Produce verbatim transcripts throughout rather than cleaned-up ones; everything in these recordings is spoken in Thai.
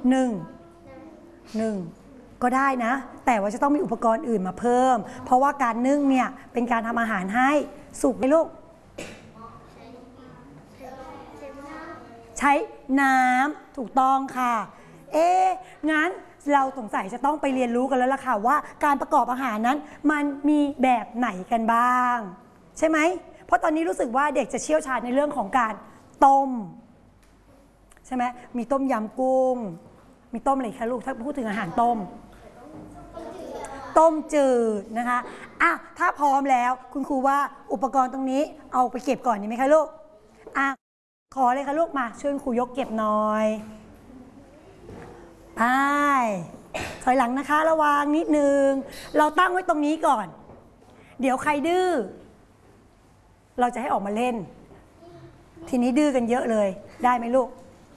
หนึ่งหนึ่งก็ได้นะแต่ว่าจะต้องมีอุปกรณ์อื่นมาเพิ่มเพราะว่าการนึ่งเนี่ยเป็นการทำอาหารให้สุกไหมลูกใช้น้ำถูกต้องค่ะเอ๊ะงั้นเราสงสัยจะต้องไปเรียนรู้กันแล้วล่ะค่ะว่าการประกอบอาหารนั้นมันมีแบบไหนกันบ้างใช่ไหมเพราะตอนนี้รู้สึกว่าเด็กจะเชี่ยวชาญในเรื่องของการต้มใช่ไหมมีต้มยำกุ้งมีต้มอะไรคะลูกถ้าพูดถึงอาหารต้มต้มจืดนะคะอ่ะถ้าพร้อมแล้วคุณครูว่าอุปกรณ์ตรงนี้เอาไปเก็บก่อนดีไหมคะลูกอ่ะขอเลยค่ะลูกมาช่วยครูยกเก็บหน่อยไปถอยหลังนะคะระวังนิดนึงเราตั้งไว้ตรงนี้ก่อนเดี๋ยวใครดื้อเราจะให้ออกมาเล่นทีนี้ดื้อกันเยอะเลยได้ไหมลูก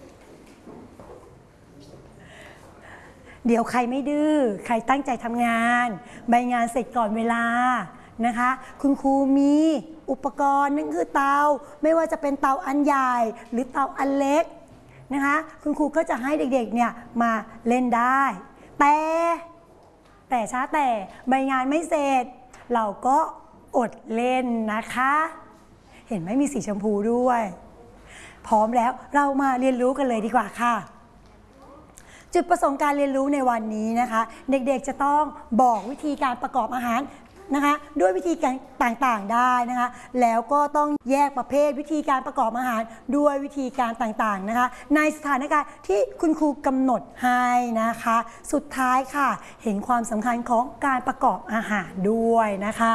เดี๋ยวใครไม่ดื้อใครตั้งใจทำงานใบงานเสร็จก่อนเวลานะคะคุณครูมีอุปกรณ์นั่นคือเตาไม่ว่าจะเป็นเตาอันใหญ่หรือเตาอันเล็กนะคะคุณครูก็จะให้เด็กๆเนี่ยมาเล่นได้แต่แต่ช้าแต่ใบงานไม่เสร็จเราก็อดเล่นนะคะเห็นไหมมีสีชมพูด้วยพร้อมแล้วเรามาเรียนรู้กันเลยดีกว่าค่ะจุดประสงค์การเรียนรู้ในวันนี้นะคะเด็กๆจะต้องบอกวิธีการประกอบอาหารนะคะด้วยวิธีการต่างๆได้นะคะแล้วก็ต้องแยกประเภทวิธีการประกอบอาหารด้วยวิธีการต่างๆนะคะในสถานการณ์ที่คุณครูกำหนดให้นะคะสุดท้ายค่ะเห็นความสำคัญของการประกอบอาหารด้วยนะคะ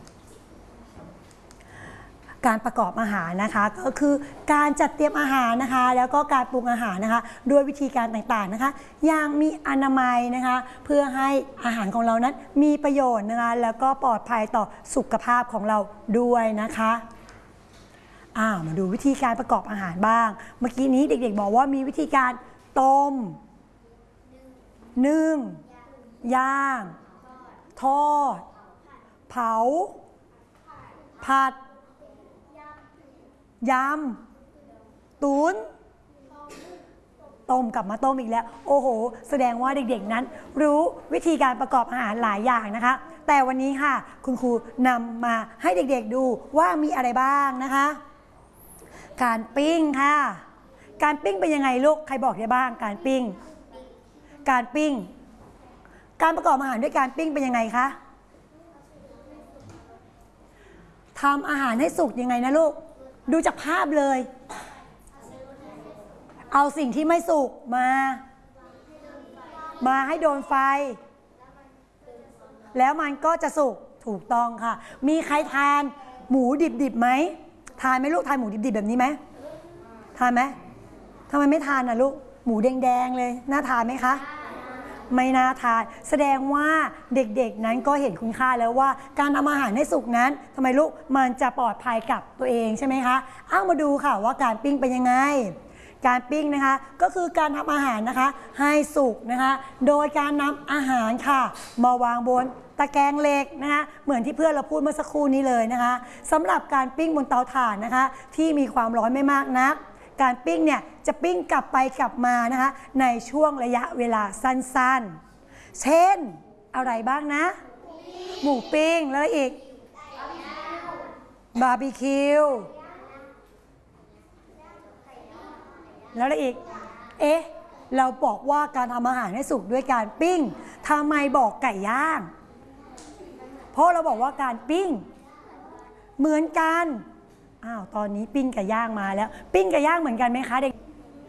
การประกอบอาหารนะคะก็คือการจัดเตรียมอาหารนะคะแล้วก็การปรุงอาหารนะคะด้วยวิธีการต่างๆนะคะอย่างมีอนามัยนะคะเพื่อให้อาหารของเรานั้นมีประโยชน์นะคะแล้วก็ปลอดภัยต่อสุขภาพของเราด้วยนะคะอ่ามาดูวิธีการประกอบอาหารบ้างเมื่อกี้นี้เด็กๆบอกว่ามีวิธีการต้มนึ่งย่างทอดเผาผัดยำตุ๋นต้มกลับมาต้มอีกแล้วโอ้โหแสดงว่าเด็กๆนั้นรู้วิธีการประกอบอาหารหลายอย่างนะคะแต่วันนี้ค่ะคุณครูนำมาให้เด็กๆดูว่ามีอะไรบ้างนะคะการปิ้งค่ะการปิ้งเป็นยังไงลูกใครบอกได้บ้างการปิ้งการปิ้งการประกอบอาหารด้วยการปิ้งเป็นยังไงคะทำอาหารให้สุกยังไงนะลูกดูจากภาพเลยเอาสิ่งที่ไม่สุกมามาให้โดนไฟแล้วมันก็จะสุกถูกต้องค่ะมีใครทานหมูดิบๆไหมทานไหมลูกทานหมูดิบๆแบบนี้ไหมทานไหมทำไมไม่ทานน่ะลูกหมูแดงๆเลยน่าทานไหมคะไม่น่าทานแสดงว่าเด็กๆนั้นก็เห็นคุณค่าแล้วว่าการทำอาหารให้สุกนั้นทำไมลูกมันจะปลอดภัยกับตัวเองใช่ไหมคะเอามาดูค่ะว่าการปิ้งเป็นยังไงการปิ้งนะคะก็คือการทำอาหารนะคะให้สุกนะคะโดยการนำอาหารค่ะมาวางบนตะแกรงเหล็กนะคะเหมือนที่เพื่อนเราพูดเมื่อสักครู่นี้เลยนะคะสำหรับการปิ้งบนเตาถ่านนะคะที่มีความร้อนไม่มากนักการปิ้งเนี่ยจะปิ้งกลับไปกลับมานะคะในช่วงระยะเวลาสั้นๆเช่นอะไรบ้างนะหมูปิ้งแล้วอีกบาร์บีคิวแล้วอะไรอีกเอ๊ะเราบอกว่าการทำอาหารให้สุกด้วยการปิ้งทำไมบอกไก่ย่างเพราะเราบอกว่าการปิ้งเหมือนกันอ้าวตอนนี้ปิ้งกับย่างมาแล้วปิ้งกับย่างเหมือนกันไหมคะเด็ก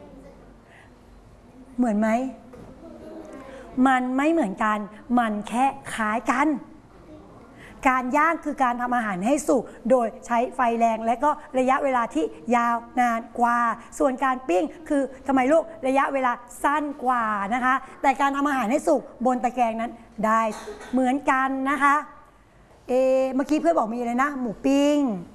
เหมือนไหมมันไม่เหมือนกันมันแค่คล้ายกันการย่างคือการทำอาหารให้สุกโดยใช้ไฟแรงและก็ระยะเวลาที่ยาวนานกว่าส่วนการปิ้งคือทำไมลูกระยะเวลาสั้นกว่านะคะแต่การทำอาหารให้สุกบนตะแกรงนั้นได้เหมือนกันนะคะเอเมื่อกี้เพื่อนบอกมีอะไรนะหมูปิ้ง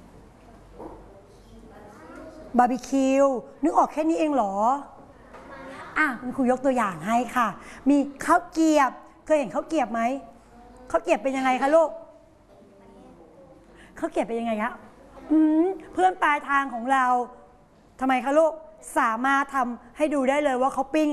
บาร์บีคิวนึกออกแค่นี้เองเหรออ่ะคุณครูยกตัวอย่างให้ค่ะมีข้าวเกรียบเคยเห็นข้าวเกรียบไหมข้าวเกรียบเป็นยังไงคะลูกข้าวเกรียบเป็นยังไงคะอืมเพื่อนปลายทางของเราทำไมคะลูกสามารถทำให้ดูได้เลยว่าเขาปิ้ง